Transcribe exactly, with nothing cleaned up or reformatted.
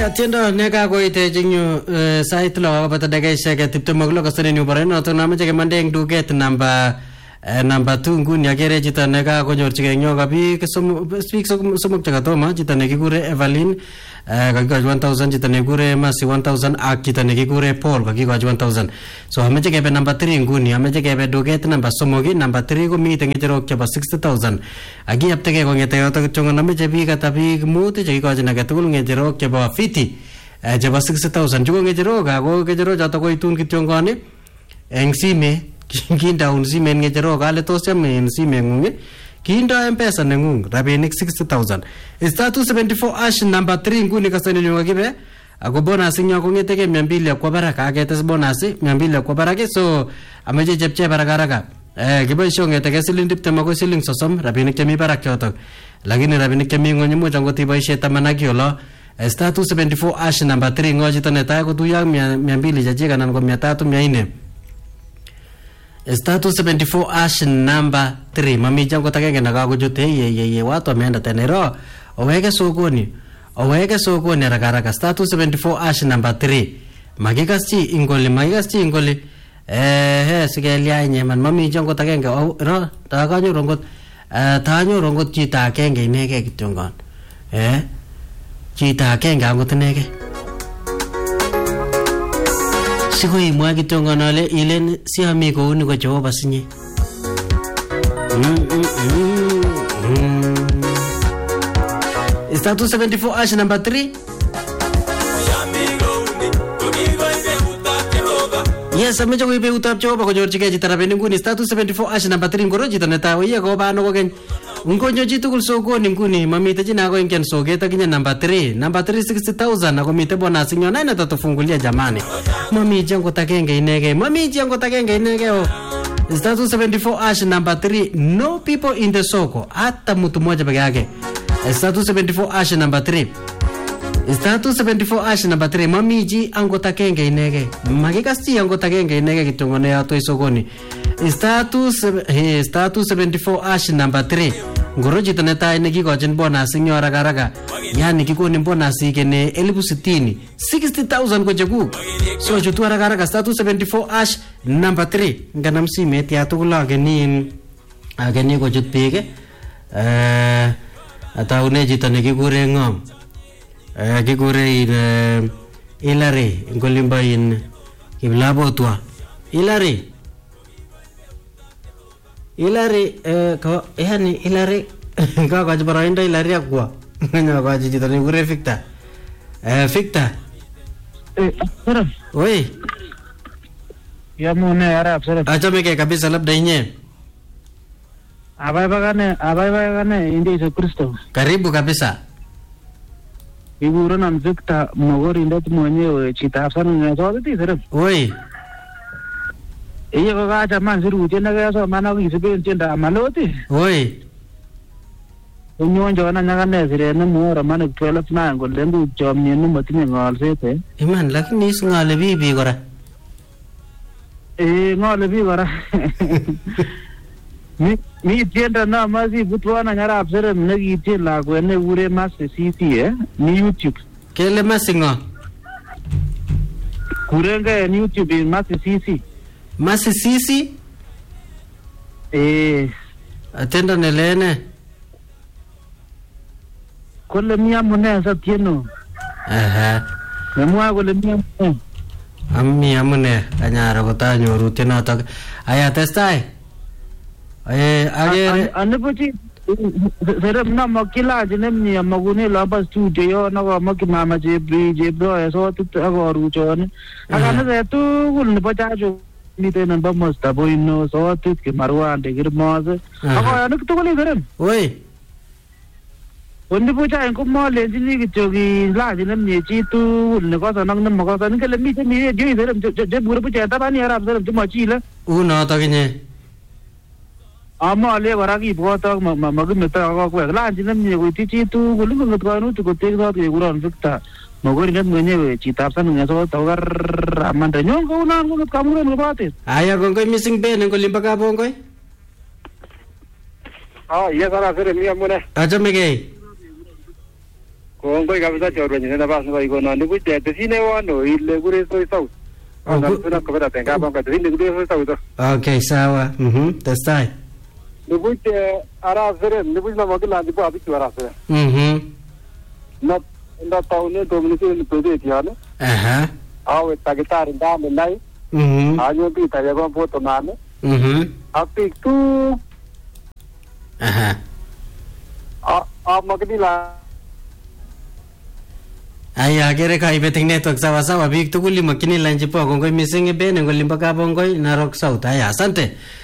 Aya tiendo neka koite jinyu sait lo bata dagai shake tipto maglo kasane ni bare no to namaje ke mande duket number number two nguni agere jita neka konyorchige nyoga bi kesom speak somok jaga to ma jita neki gure Evelyn kagigoj one thousand jita neki gure Masi one thousand ak jita neki gure Paul kagigoj one thousand so hamaje ke number three nguni hamaje ke duket number somogi number three ko mi tengi jero ke sixty thousand agi aptege ko ngete yoto chonga namaje bi kata bi muti jagi ko jina gatul ngejero ke ba fifty jaba sixty thousand jugo ngejero ga go ngejero jato ko itun kityongone engsime kinda unsime ngejero gale tos yam ensime ngunge kinda mpesa nengung rabinik sixty thousand star two seventy-four ash number three nguni kasane nyonga kibe ako bonus nyo ko ngeteke mia mbili kwa baraka agetes bonus mia mbili kwa baraka so amaje jepche baraka baraka eh kiboisho ngeteke siling tiptem ako siling sosom rabinik chemi barak yotok lakini rabinik chemi ngony mo jango tiboishe tamanaki yolo star two seventy-four ash number three ngoji to neta ko tuya mia mbili jaje kanan ko mia tatu mia nne star two seventy-four ash number three mami jango takenge nakago jute ye ye ye watu ameenda tenero oweke sokoni oweke sokoni rakaraka star two seventy-four ash number three magikaschi ingoli magikaschi ingoli eh he sigelia nyeman mami jango takenge ro takanyo rongot tanyo rongot chita akenge inege kityongon eh chita akenge angot inege siko imwa kityongon ale ilen si ami ko uni ko Jehova sinye Star two seventy-four ash number three yes amecho ko ibe utap Jehova ko jorchige jitarabe nguni star two seventy-four ash number three ngoro jito neta wiye ko bano ko ken ungonyo jitukul sokoni nguni mamite jina ko inken sogeta kinya number three number three sixty thousand ako mite bonus nyo nane tatofungulia jamani mami jango takenge inege mami jango takenge inege o star two seventy-four ash number three no people in the soko hata mtu mmoja peke yake star two seventy-four ash number three star two seventy-four ash number three mami ji ango takenge inege magikasti ango takenge inege kitongone yato isokoni star two he star two seventy-four ash number three ngoroji taneta ine kikochin bonus nyo haraka haraka yani kikoni bonus ikene elfu sitini sixty thousand ko chegu so chutu haraka haraka star two seventy-four ash number three nganam simet ya tukula genin ageni ko chut pege eh ataune jitane kikure ngom eh kikure in Ilare ngolimba in kiblabotwa Ilare Ilari eh ko yani Ilari ka ka jabara inda Ilari akwa nganya ka jita ni gure Victor eh Victor eh sir oi ya mune arab sir acha meke kabisa labda inye abai bagane abai bagane indi Yesu Kristo karibu kabisa iguro na Victor mogori ndat mwenyewe chita sana nyazo ti sir oi Iya ko kaca man siru tienda kaya so mana ko isipin tienda maloti. Oi. Unyon jona nyaka ne sire ne mo ramane twelve na ngo lendu jom ni no matinye ngal sete. Iman lakini is ngale bibi kora. Eh ngale bibi kora. Mi mi tienda na mazi butwana nyara absere ne giti la ko ne ure mas C C eh ni YouTube. Kele masingo. Kurenga ni YouTube mas C C. Masi sisi eh atenda nelene kole mia mune sa tieno aha memwa kole mia mune ammi amune anyara ko tanyoru tenotok aya testai eh agere anabuti serem na makila jinem ni magune laba studio yo na ko makimama je bri je bro eso tut agoru chone agana se tu gul ne pachajo ni tenan ba mosta boino so tut ke marwa de girmaz ako anak to kole garam oi ondi pucha en ko mo le jini ki chogi la jinem ni chi tu ne ko sanang nam ko san ke le mi je mi je serem je buru pucha ta bani arab serem juma chi le uno to kinye ama le waragi bota magum ta ko ko la jinem ni ko ti chi tu gulu ngot ko nu ko te ko ke guran fikta mogori net mwenyewe chitapsan ngaso tawar aman renyo ko na ngot kamuren ko batis aya gongoy missing ben ngolimba ka bongoy ah iya kara sere mi amune acha mege Kongoi kabisa chorwenyu nafasi nebo ikonon nibuch tesine wano ile kure soy south. Ana tuna kabisa tenga bonga tesine kure soy south. Okay, sawa. Mhm. Testai. Nibuch ara sere nibuch na magila ndipo abichu ara sere. Mhm. Na na taune dominisi ni pede tiane. Aha. Awe takitari ndani nai. Mhm. Anyo pita ya kwa poto nane. Mhm. Apik tu. Aha. A a magila Aya kere kaibeting network sawa sawa biik tugul limakini lanchi po kongoi missing bene ngolimbo Kabongoi Narok South. Aya asante.